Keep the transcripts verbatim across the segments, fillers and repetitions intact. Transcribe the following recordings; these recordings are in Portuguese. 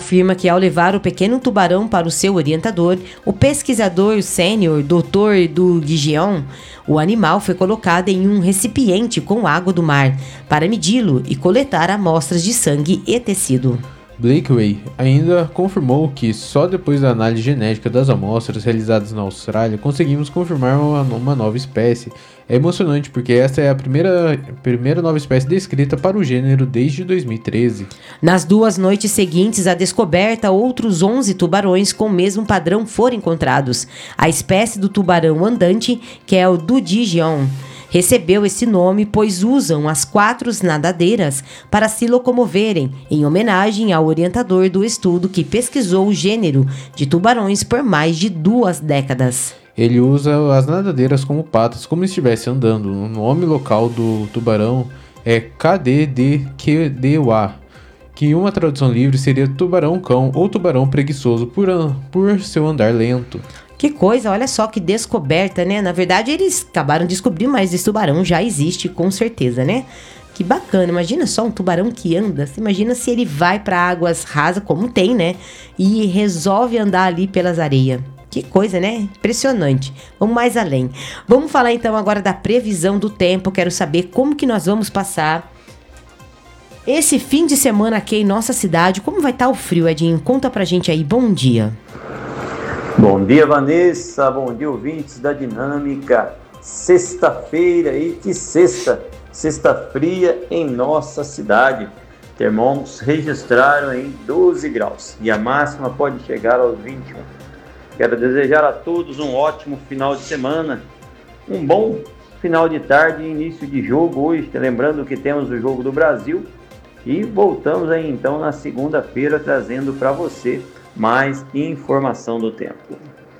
afirma que ao levar o pequeno tubarão para o seu orientador, o pesquisador sênior doutor Du Guigeon, o animal foi colocado em um recipiente com água do mar para medi-lo e coletar amostras de sangue e tecido. Blakeway ainda confirmou que só depois da análise genética das amostras realizadas na Austrália conseguimos confirmar uma, uma nova espécie. É emocionante porque essa é a primeira, primeira nova espécie descrita para o gênero desde dois mil e treze. Nas duas noites seguintes à descoberta, outros onze tubarões com o mesmo padrão foram encontrados. A espécie do tubarão andante, que é o Dudgion, recebeu esse nome pois usam as quatro nadadeiras para se locomoverem, em homenagem ao orientador do estudo que pesquisou o gênero de tubarões por mais de duas décadas. Ele usa as nadadeiras como patas, como se estivesse andando. O nome local do tubarão é K D D Q D U A, que uma tradução livre seria tubarão-cão ou tubarão preguiçoso por, por seu andar lento. Que coisa, olha só que descoberta, né? Na verdade, eles acabaram de descobrir, mas esse tubarão já existe, com certeza, né? Que bacana, imagina só um tubarão que anda. Você imagina se ele vai para águas rasas, como tem, né? E resolve andar ali pelas areias. Que coisa, né? Impressionante. Vamos mais além. Vamos falar então agora da previsão do tempo. Quero saber como que nós vamos passar esse fim de semana aqui em nossa cidade. Como vai estar o frio, Edinho? Conta pra gente aí. Bom dia. Bom dia, Vanessa. Bom dia, ouvintes da Dinâmica. Sexta-feira, e que sexta. Sexta fria em nossa cidade. Termômetros registraram em doze graus e a máxima pode chegar aos vinte e um. Quero desejar a todos um ótimo final de semana, um bom final de tarde e início de jogo hoje. Lembrando que temos o Jogo do Brasil e voltamos aí então na segunda-feira trazendo para você mais informação do tempo.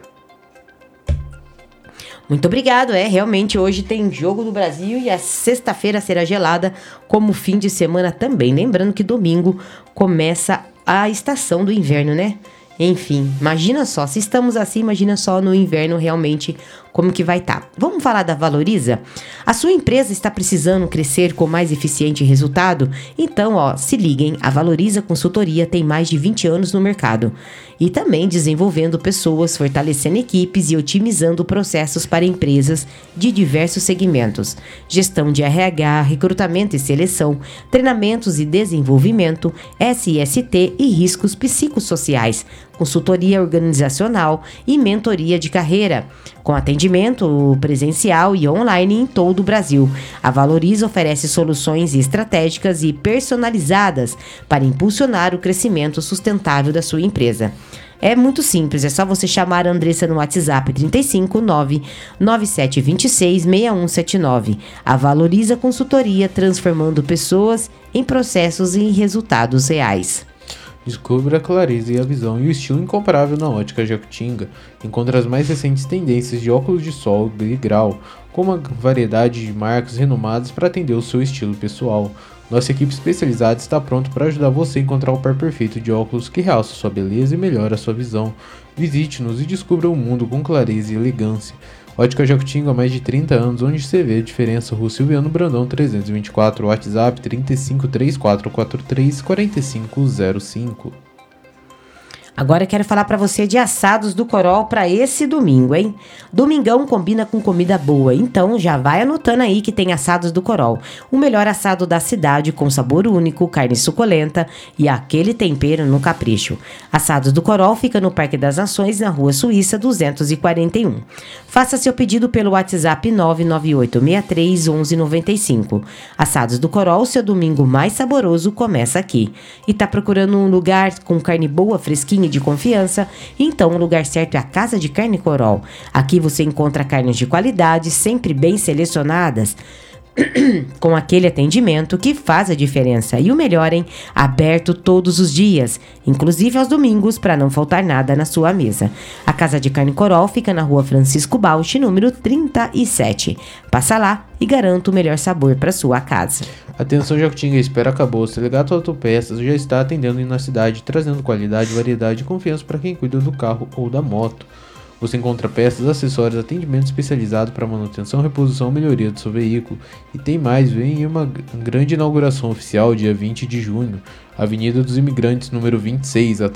Muito obrigado, é, realmente hoje tem Jogo do Brasil e a sexta-feira será gelada como fim de semana também. Lembrando que domingo começa a estação do inverno, né? Enfim, imagina só, se estamos assim, imagina só no inverno realmente como que vai estar. Tá. Vamos falar da Valoriza? A sua empresa está precisando crescer com mais eficiente resultado? Então, ó, se liguem, a Valoriza Consultoria tem mais de vinte anos no mercado e também desenvolvendo pessoas, fortalecendo equipes e otimizando processos para empresas de diversos segmentos. Gestão de R H, recrutamento e seleção, treinamentos e desenvolvimento, S S T e riscos psicossociais, consultoria organizacional e mentoria de carreira, com atendimento presencial e online em todo o Brasil. A Valoriza oferece soluções estratégicas e personalizadas para impulsionar o crescimento sustentável da sua empresa. É muito simples, é só você chamar a Andressa no WhatsApp trinta e cinco, nove nove sete dois seis, seis um sete nove. A Valoriza Consultoria, transformando pessoas em processos e em resultados reais. Descubra a clareza e a visão e o estilo incomparável na Ótica Jacutinga. Encontre as mais recentes tendências de óculos de sol e grau, com uma variedade de marcas renomadas para atender o seu estilo pessoal. Nossa equipe especializada está pronta para ajudar você a encontrar o par perfeito de óculos que realça sua beleza e melhora a sua visão. Visite-nos e descubra o mundo com clareza e elegância. Ótica Jacutinga há mais de trinta anos, onde você vê a diferença. Rua Silviano Brandão trezentos e vinte e quatro, WhatsApp trinta e cinco, trinta e quatro quarenta e três, quarenta e cinco zero cinco. Agora eu quero falar para você de assados do Corol para esse domingo, hein? Domingão combina com comida boa, então já vai anotando aí que tem assados do Corol. O melhor assado da cidade com sabor único, carne suculenta e aquele tempero no capricho. Assados do Corol fica no Parque das Nações, na Rua Suíça duzentos e quarenta e um. Faça seu pedido pelo WhatsApp nove nove oito seis três um um nove cinco. Assados do Corol, seu domingo mais saboroso começa aqui. E tá procurando um lugar com carne boa, fresquinha, de confiança? Então o lugar certo é a Casa de Carne Corol. Aqui você encontra carnes de qualidade, sempre bem selecionadas, com aquele atendimento que faz a diferença. E o melhor, hein? Aberto todos os dias, inclusive aos domingos, para não faltar nada na sua mesa. A Casa de Carne Corol fica na Rua Francisco Bausch, número trinta e sete. Passa lá e garanta o melhor sabor para sua casa. Atenção Jacutinga, espera acabou. O Selegato Autopeças já está atendendo na cidade, trazendo qualidade, variedade e confiança para quem cuida do carro ou da moto. Você encontra peças, acessórios, atendimento especializado para manutenção, reposição e melhoria do seu veículo. E tem mais, vem uma grande inauguração oficial dia vinte de junho, Avenida dos Imigrantes, número vinte e seis,